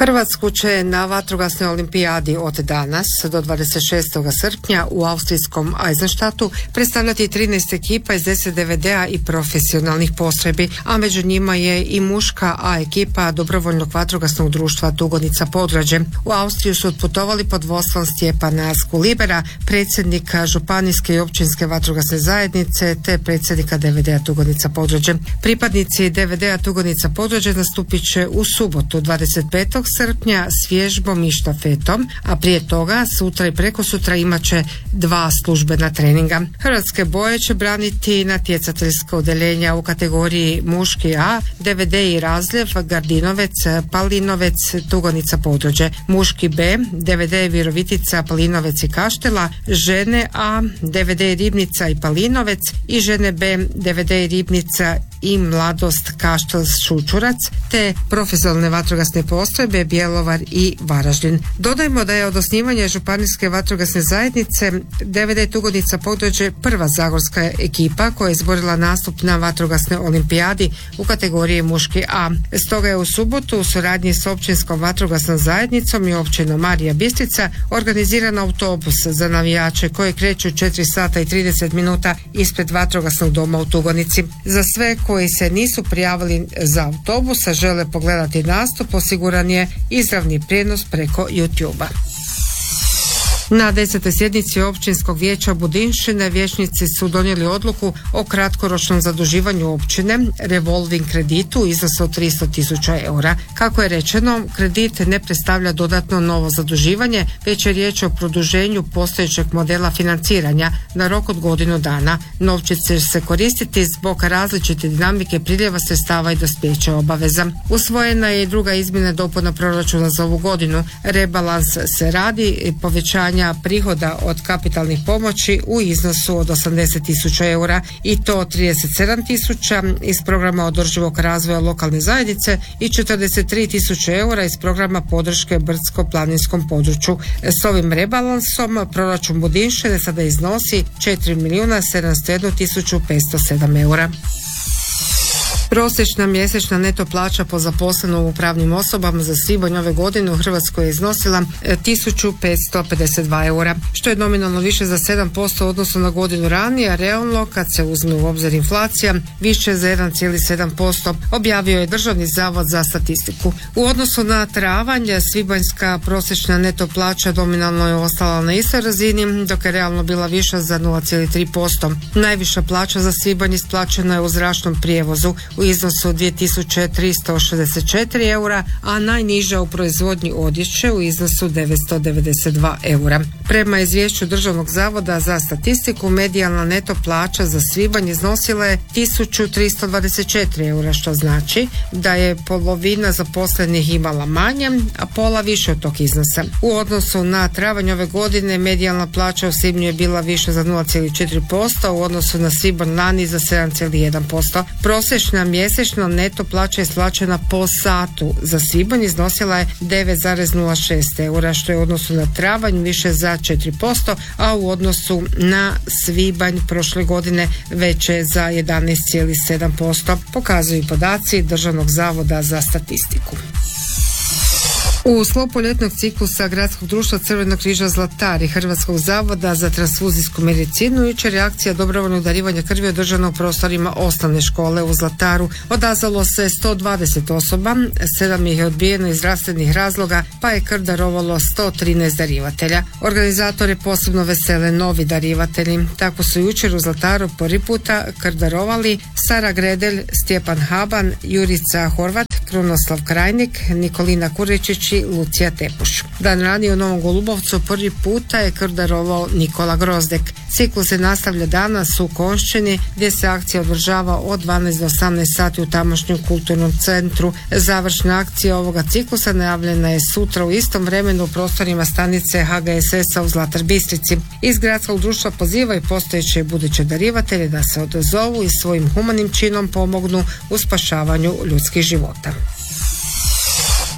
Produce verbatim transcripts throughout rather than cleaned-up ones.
Hrvatsku će na vatrogasnoj olimpijadi od danas do dvadeset šestog srpnja u austrijskom Eisenstadtu predstavljati trinaest ekipa iz deset D V D-a i profesionalnih postrojbi, a među njima je i muška A ekipa dobrovoljnog vatrogasnog društva Tugonica Podgrađe. U Austriju su otputovali pod vodstvom Stjepana Skulibera, predsjednika županijske i općinske vatrogasne zajednice te predsjednika D V D-a Tugonica Podgrađe. Pripadnici D V D-a Tugonica Podgrađe nastupit će u subotu dvadeset petog srpnja s vježbom i štafetom, a prije toga sutra i preko sutra imat će dva službena treninga. Hrvatske boje će braniti natjecateljska odeljenja u kategoriji muški A, D V D i Razljev, Gardinovec, Palinovec, Tugonica Podruđe, muški B, D V D Virovitica, Palinovec i Kaštela, žene A, D V D Ribnica i Palinovec i žene B, D V D Ribnica i Mladost, Kaštel, Šučurac, te profesionalne vatrogasne postrojbe Bjelovar i Varaždin. Dodajmo da je od osnivanja županijske vatrogasne zajednice D V D Tugonica Podruđe prva zagorska ekipa koja je izborila nastup na vatrogasnoj olimpijadi u kategoriji muški A. Stoga je u subotu u suradnji s općinskom vatrogasnom zajednicom i općinom Marija Bistrica organiziran autobus za navijače koji kreću četiri sata i trideset minuta ispred vatrogasnog doma u Tugonici. Za sve koji se nisu prijavili za autobus, a žele pogledati nastup, osiguran je izravni prijenos preko YouTube-a. Na desetoj sjednici općinskog vijeća Budinšćine vijećnici su donijeli odluku o kratkoročnom zaduživanju općine, revolving kreditu u iznosu od tristo tisuća eura. Kako je rečeno, kredit ne predstavlja dodatno novo zaduživanje, već je riječ o produženju postojećeg modela financiranja na rok od godinu dana. Novci će se koristiti zbog različite dinamike priljeva sredstava i dospjeća obaveza. Usvojena je i druga izmjena i dopuna proračuna za ovu godinu. Rebalans se radi povećanja prihoda od kapitalnih pomoći u iznosu od osamdeset tisuća eura i to trideset sedam tisuća iz programa održivog razvoja lokalne zajednice i četrdeset tri tisuće eura iz programa podrške brdsko-planinskom području. S ovim rebalansom proračun Budinšćine sada iznosi četiri milijuna sedamsto jednu tisuću petsto sedam eura. Prosječna mjesečna neto plaća po zaposlenom u pravnim osobama za svibanj ove godine u Hrvatskoj je iznosila tisuću petsto pedeset dva eura, što je nominalno više za sedam posto u odnosu na godinu ranije, a realno, kad se uzme u obzir inflacija, više za jedan zarez sedam posto, objavio je Državni zavod za statistiku. U odnosu na travanj, svibanjska prosječna neto plaća nominalno je ostala na istoj razini, dok je realno bila viša za nula zarez tri posto. Najviša plaća za svibanj isplaćena je u zračnom prijevozu u iznosu dvije tisuće tristo šezdeset četiri eura, a najniža u proizvodnji odjeće u iznosu devetsto devedeset dva eura. Prema izvješću Državnog zavoda za statistiku, medijalna neto plaća za svibanj iznosila je tisuću tristo dvadeset četiri eura, što znači da je polovina zaposlenih imala manje, a pola više od tog iznosa. U odnosu na travanj ove godine medijalna plaća u svibnju je bila više za nula zarez četiri posto, u odnosu na svibanj lani za sedam zarez jedan posto. Prosječna mjesečno neto plaća isplaćena po satu za svibanj iznosila je devet zarez nula šest eura, što je u odnosu na travanj više za četiri posto, a u odnosu na svibanj prošle godine veće za jedanaest zarez sedam posto, pokazuju podaci Državnog zavoda za statistiku. U sklopu ljetnog ciklusa Gradskog društva Crvenog križa Zlatar i Hrvatskog zavoda za transfuzijsku medicinu jučer je akcija dobrovoljnog darivanja krvi održana u prostorima osnovne škole u Zlataru. Odazvalo se sto dvadeset osoba, sedam ih je odbijeno iz zdravstvenih razloga, pa je krv darovalo sto trinaest darivatelja. Organizatore posebno vesele novi darivatelji. Tako su jučer u Zlataru prvi puta krv darovali Sara Gredelj, Stjepan Haban, Jurica Horvat, Krunoslav Krajnik, Nikolina Kuričić i Lucija Tepuš. Dan ranije u Novom Golubovcu prvi puta je krv darovao Nikola Grozdek. Ciklus se nastavlja danas u Konjšćini gdje se akcija održava od dvanaest do osamnaest sati u tamošnjem kulturnom centru. Završna akcija ovoga ciklusa najavljena je sutra u istom vremenu u prostorima stanice H G S S-a u Zlatar Bistrici. Iz Gradskog društva pozivaju postojeće i buduće darivatelje da se odazovu i svojim humanim činom pomognu u spašavanju ljudskih života.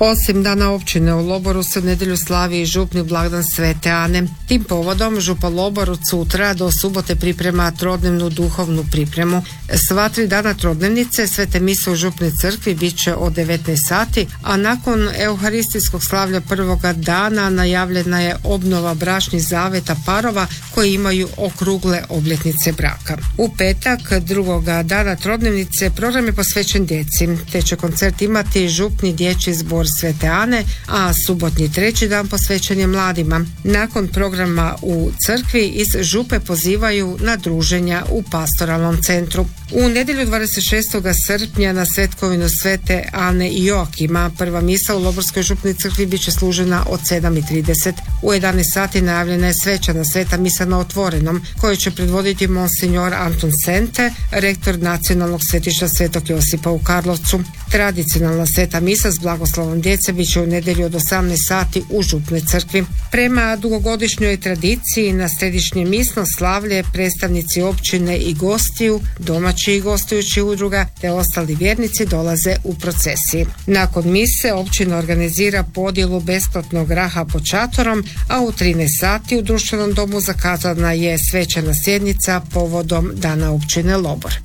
Osim Dana općine u Loboru se u nedjelju slavi i župni blagdan Svete Ane. Tim povodom župa Lobor od sutra do subote priprema trodnevnu duhovnu pripremu. Sva tri dana trodnevnice svete mise u župnoj crkvi bit će od devetnaest sati, a nakon euharistijskog slavlja prvoga dana najavljena je obnova bračnih zaveta parova koji imaju okrugle obljetnice braka. U petak drugoga dana trodnevnice program je posvećen djeci, te će koncert imati župni dječji zbor Svete Ane, a subotnji treći dan posvećen je mladima. Nakon programa u crkvi iz župe pozivaju na druženja u pastoralnom centru. U nedjelju dvadeset šestog srpnja na svetkovinu Svete Ane i Joakima prva misa u Loborskoj župnoj crkvi bit će služena od sedam i trideset. U jedanaest sati najavljena je svečana sveta misa na otvorenom koju će predvoditi monsignor Anton Sente, rektor nacionalnog svetišta Svetog Josipa u Karlovcu. Tradicionalna sveta misa s blagoslovom djece bit će u nedjelju od osamnaest sati u župnoj crkvi. Prema dugogodišnjoj tradiciji na središnje misno slavlje predstavnici općine i gostiju, domaći i gostujući udruga te ostali vjernici dolaze u procesiji. Nakon mise općina organizira podjelu besplatnog graha pod šatorom, a u trinaest sati u društvenom domu zakazana je svečana sjednica povodom Dana općine Lobor.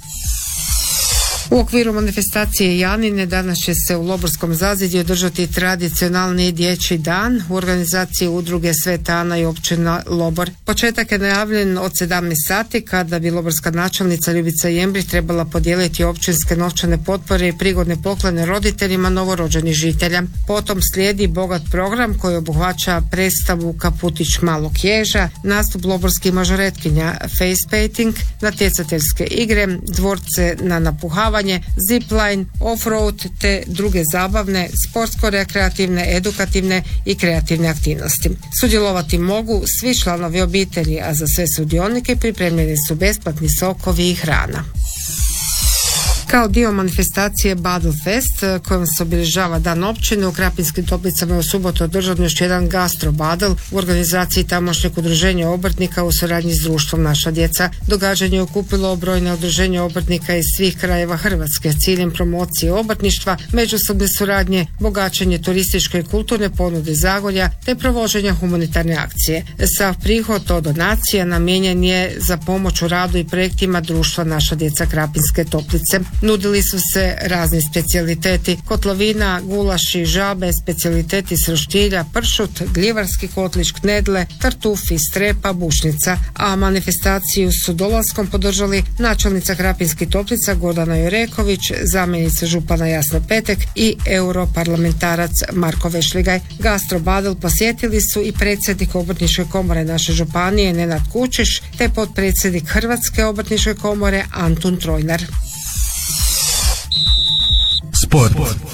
U okviru manifestacije Janine danas će se u Loborskom zazidju održati tradicionalni dječji dan u organizaciji udruge Sveta Ana i općina Lobor. Početak je najavljen od sedamnaest sati kada bi loborska načelnica Ljubica Jembrih trebala podijeliti općinske novčane potpore i prigodne poklone roditeljima novorođenih žitelja. Potom slijedi bogat program koji obuhvaća predstavu Kaputić malog ježa, nastup loborskih mažoretkinja, face painting, natjecateljske igre, dvorce na napuhavanje, zipline, off-road te druge zabavne, sportsko-rekreativne, edukativne i kreativne aktivnosti. Sudjelovati mogu svi članovi obitelji, a za sve sudionike pripremljeni su besplatni sokovi i hrana. Kao dio manifestacije Badel Fest kojom se obilježava dan općine u Krapinskim Toplicama je u subotu održan još jedan gastro badel u organizaciji tamošnjeg udruženja obrtnika u suradnji s društvom Naša djeca. Događanje je okupilo brojne udruženja obrtnika iz svih krajeva Hrvatske s ciljem promocije obrtništva, međusobne suradnje, bogaćenje turističke i kulturne ponude Zagorja te provođenja humanitarne akcije. Sav prihod od donacija namijenjen je za pomoć u radu i projektima društva Naša djeca Krapinske Toplice. Nudili su se razni specijaliteti, kotlovina, gulaši, žabe, specijaliteti s roštilja, pršut, gljivarski kotlić, knedle, tartufi, strepa, bušnica, a manifestaciju su dolaskom podržali načelnica Krapinskih Toplica Gordana Jureković, zamjenica župana Jasna Petek i europarlamentarac Marko Vešligaj. Gastro badel posjetili su i predsjednik Obrtničke komore naše županije Nenad Kučiš te potpredsjednik Hrvatske obrtničke komore Antun Trojnar. Sport.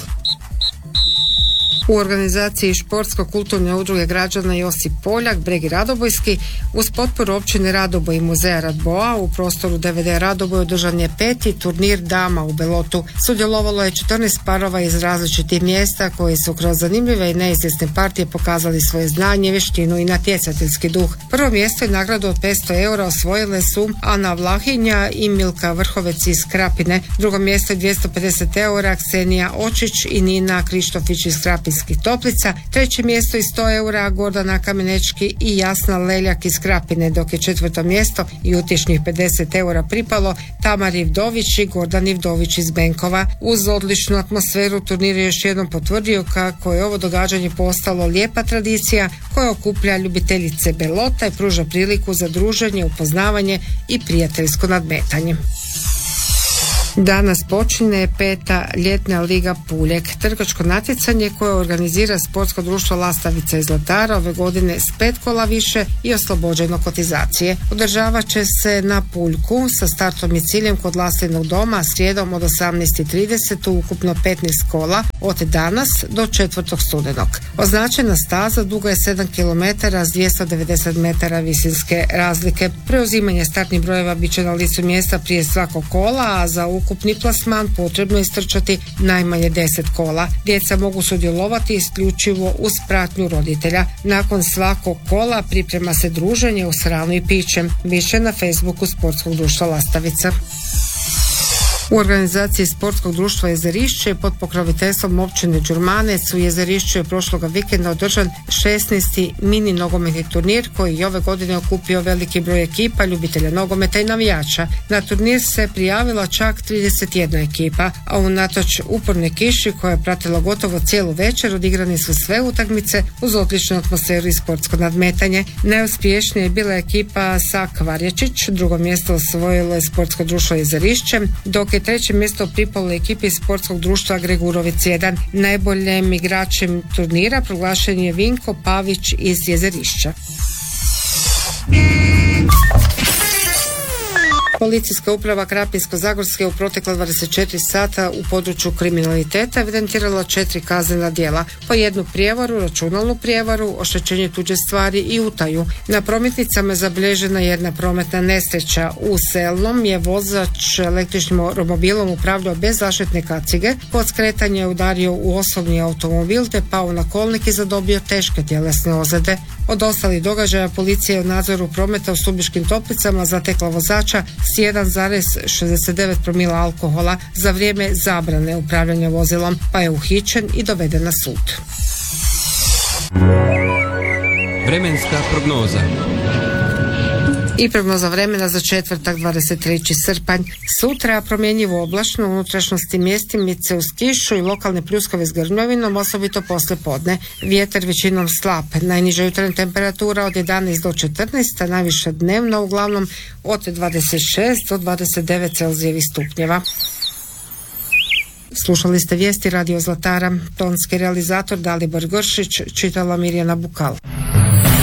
U organizaciji športsko-kulturne udruge građana Josip Poljak, Bregi Radobojski, uz potporu općine Radoboj i muzeja Radboa u prostoru D V D Radoboj održan je peti turnir dama u Belotu. Sudjelovalo je četrnaest parova iz različitih mjesta koji su kroz zanimljive i neizvjesne partije pokazali svoje znanje, vještinu i natjecateljski duh. Prvo mjesto i nagradu od petsto eura osvojile su Ana Vlahinja i Milka Vrhovec iz Krapine. Drugo mjesto je dvjesto pedeset eura Ksenija Očić i Nina Krištofić iz Krapinskih Toplica. Treće mjesto i sto eura Gordana Kamenečki i Jasna Leljak iz Krapine, dok je četvrto mjesto i utješnih pedeset eura pripalo Tamari Ivdović i Gordan Ivdović iz Benkova. Uz odličnu atmosferu turnir je još jednom potvrdio kako je ovo događanje postalo lijepa tradicija koja okuplja ljubiteljice Belota i pruža priliku za druženje, upoznavanje i prijateljsko nadmetanje. Danas počinje peta ljetna liga Puljek, trkačko natjecanje koje organizira sportsko društvo Lastavica iz Zlatara ove godine s pet kola više i oslobođeno kotizacije. Održavat će se na Puljku sa startom i ciljem kod Laslinog doma srijedom od osamnaest i trideset u ukupno petnaest kola od danas do četvrtog studenog. Označena staza duga je sedam kilometara s dvjesto devedeset metara visinske razlike. Preuzimanje startnih brojeva bit će na licu mjesta prije svakog kola, a za ukupni plasman potrebno je istrčati najmanje deset kola. Djeca mogu sudjelovati isključivo uz pratnju roditelja. Nakon svakog kola priprema se druženje uz hranu i piće. Više na Facebooku sportskog društva Lastavica. U organizaciji sportskog društva Jezerišće pod pokroviteljstvom općine Đurmanec u Jezerišću je prošloga vikenda održan šesnaesti mini nogometni turnir koji je ove godine okupio veliki broj ekipa, ljubitelja nogometa i navijača. Na turnir se prijavila čak trideset jedna ekipa, a unatoč uporne kiši koja je pratila gotovo cijelu večer odigrane su sve utakmice uz odličnu atmosferu i sportsko nadmetanje. Najuspješnija je bila ekipa Sak Varjačić, drugo mjesto osvojilo je sportsko društvo Jezerišće, dok je treće mjesto pripalo ekipi sportskog društva Gregurovic jedan. Najboljim igračem turnira proglašen je Vinko Pavić iz Jezerišća. Policijska uprava Krapinsko-zagorske u protekla dvadeset četiri sata u području kriminaliteta evidentirala četiri kaznena djela, po jednu prijevaru, računalnu prijevaru, oštećenje tuđe stvari i utaju. Na prometnicama je zabilježena jedna prometna nesreća. U Selnom je vozač električnim romobilom upravljao bez zaštitne kacige, kod skretanja je udario u osobni automobil te pao na kolnik i zadobio teške tjelesne ozljede. Od ostalih događaja policija je u nadzoru prometa u Stubiškim Toplicama zatekla vozača s jedan zarez šezdeset devet promila alkohola za vrijeme zabrane upravljanja vozilom, pa je uhićen i doveden na sud. Vremenska prognoza. I prognoza vremena za četvrtak dvadeset treći srpanj. Sutra promjenjivo oblačno, u unutrašnjosti mjestimice uz kišu i lokalne pljuskave s grmljovinom, osobito poslije podne. Vjetar većinom slab. Najniža jutarnja temperatura od jedanaest do četrnaest, a najviša dnevna uglavnom od dvadeset šest do dvadeset devet Celzijevih stupnjeva. Slušali ste vijesti Radio Zlatara. Tonski realizator Dalibor Gršić, čitala Mirjana Bukal.